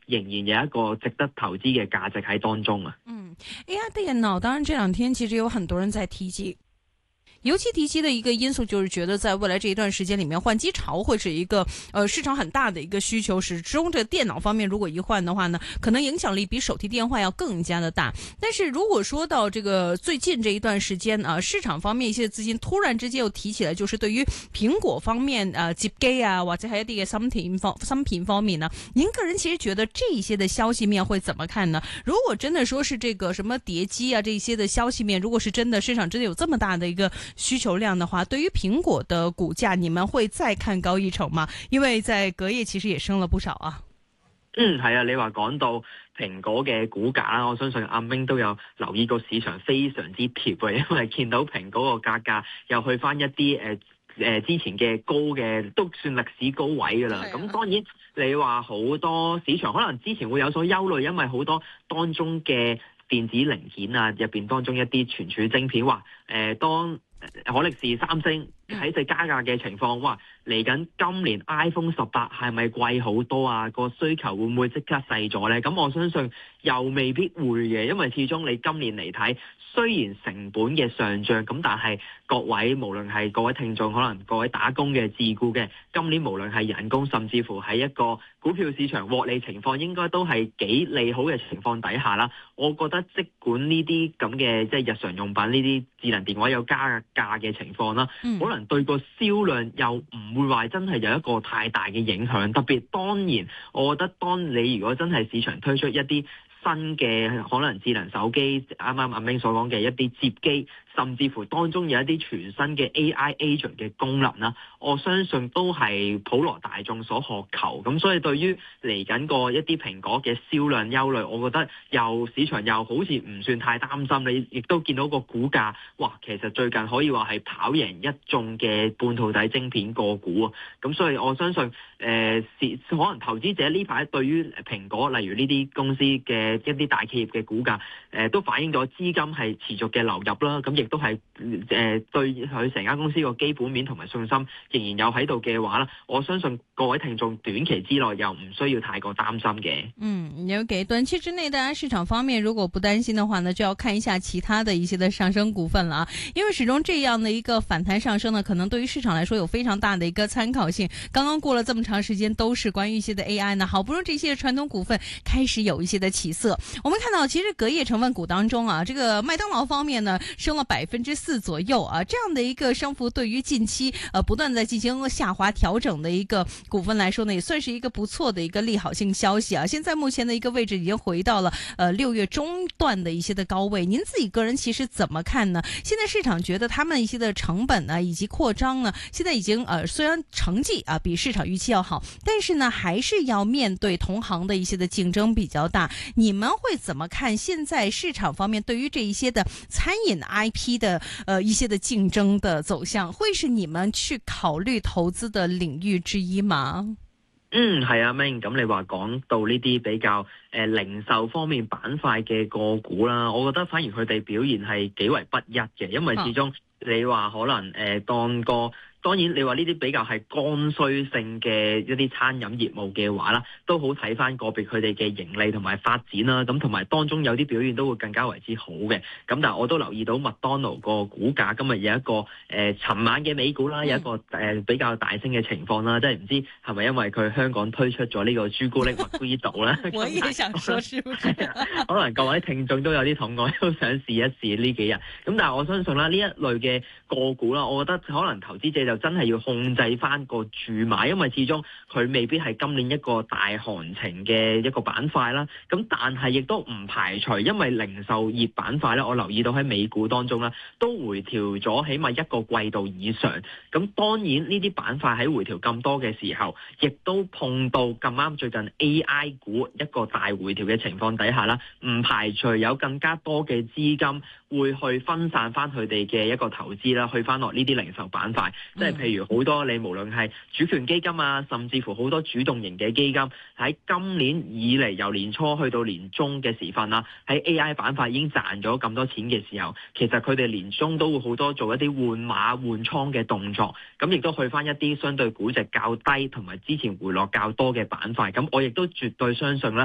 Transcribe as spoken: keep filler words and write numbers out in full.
仍然有一個值得投資嘅價值喺當中啊。 嗯，A I 電腦當然這兩天其實有很多人在提及。尤其提及的一個因素就是覺得在未來這一段時間裏面換機潮會是一個呃市場很大的一個需求，始終這個電腦方面如果一換的話呢，可能影響力比手提電話要更加的大。但是如果說到這個最近這一段時間啊，市場方面一些資金突然之間又提起來，就是對於蘋果方面啊摺機啊或者係一啲嘅芯片方芯片方面呢，您個人其實覺得這一些的消息面會怎麼看呢？如果真的說是這個什麼疊機啊這一些的消息面，如果是真的市場真的有這麼大的一個需求量的話，對於蘋果的股價，你們會再看高一籌嗎？因為在隔夜其實也升了不少啊。 嗯，係啊，你話講到蘋果嘅股價啦，我相信阿明都有留意過市場非常之貼嘅，因為見到蘋果個價格又去翻一啲誒誒之前嘅高嘅，都算歷史高位噶啦。咁、啊、當然你話好多市場可能之前會有所憂慮，因為好多當中嘅電子零件啊，入邊當中一啲存儲晶片，話誒、呃、當可力士、三星喺度加價嘅情況，哇！嚟緊今年 iPhone 十八係咪貴好多啊？個需求會唔會即刻細咗呢？咁我相信又未必會嘅，因為始終你今年嚟睇，雖然成本嘅上漲，咁但係各位無論係各位聽眾，可能各位打工嘅自僱嘅，今年無論係人工，甚至乎喺一個股票市場獲利情況，應該都係幾利好嘅情況底下啦。我覺得即管呢啲咁嘅即係日常用品呢啲智能電話有加價嘅情況啦，嗯、可能對個銷量又唔會話真係有一個太大嘅影響。特別當然，我覺得當你如果真係市場推出一啲新嘅可能智能手機，啱啱阿明所講嘅一啲摺機，甚至乎當中有一啲全新嘅 A I agent 嘅功能啦，我相信都係普羅大眾所渴求。咁所以對於嚟緊個一啲蘋果嘅銷量憂慮，我覺得又市場又好似唔算太擔心。你亦都見到個股價，哇，其實最近可以話係跑贏一眾嘅半導體晶片個股啊。咁所以我相信誒、呃，可能投資者呢排對於蘋果，例如呢啲公司嘅一啲大企業嘅股價，誒、呃、都反映咗資金係持續嘅流入啦。咁亦都係誒、呃、對佢成間公司個基本面同埋信心仍然有喺度嘅話啦，我相信各位聽眾短期之內又唔需要太過擔心嘅。 嗯，OK，短期之內，大家市場方面如果不擔心的話呢，就要看一下其他的一些的上升股份了啊。因為始終這樣的一個反彈上升呢，可能對於市場來說有非常大的一個參考性。剛剛過了這麼長時間，都是關於一些的 A I 呢，好不容易這些傳統股份開始有一些的起色。我們看到其實隔夜成分股當中啊，這個麥當勞方面呢升了百分之四左右啊，這樣的一個升幅對於近期呃不斷在進行下滑調整的一個股份來說呢，也算是一個不錯的一個利好性消息啊。現在目前的一個位置已經回到了呃六月中段的一些的高位，您自己個人其實怎麼看呢？現在市場覺得他們一些的成本呢以及擴張呢，現在已經呃雖然成績啊比市場預期要好，但是呢還是要面對同行的一些的競爭比較大。你們會怎麼看現在市場方面對於這一些的餐飲 I P 的呃一些的競爭的走向，會是你們去考慮投資的領域之一嗎？ 嗯，係啊，Ming，咁你話講到呢啲比較誒、呃、零售方面板塊嘅個股啦，我覺得反而佢哋表現係幾為不一嘅，因為始終你話可能誒、呃、當個。當然，你話呢啲比較係剛需性嘅一啲餐飲業務嘅話啦，都好睇翻個別佢哋嘅盈利同埋發展啦。咁同埋當中有啲表現都會更加為之好嘅。咁但係我都留意到麥當勞個股價今日有一個誒，尋、呃、晚嘅美股啦，有一個誒、呃、比較大升嘅情況啦。即係唔知係咪因為佢香港推出咗呢個朱古力麥味道咧？ 我也想說，是不是？ 可能各位聽眾都有啲同我都想試一試呢幾日。咁但係我相信啦，呢一類嘅個股啦，我覺得可能投資者就真係要控制翻個注碼，因為始終佢未必係今年一個大行情嘅一個板塊啦。咁但係亦都唔排除，因為零售業板塊咧，我留意到喺美股當中咧都回調咗起碼一個季度以上。咁當然呢啲板塊喺回調咁多嘅時候，亦都碰到咁啱最近 A I 股一個大回調嘅情況底下啦，唔排除有更加多嘅資金會去分散翻佢哋嘅一個投資啦，去翻落呢啲零售板塊，即係譬如好多你無論係主權基金啊，甚至乎好多主動型嘅基金喺今年以嚟由年初去到年中嘅時分啦，喺 A I 板塊已經賺咗咁多錢嘅時候，其實佢哋年中都會好多做一啲換馬換倉嘅動作，咁亦都去翻一啲相對估值較低同埋之前回落較多嘅板塊。咁我亦都絕對相信咧，